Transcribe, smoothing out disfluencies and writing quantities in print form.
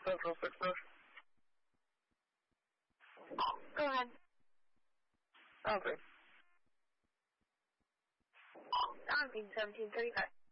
Central 6 Bush. Go ahead. Okay. On 1735.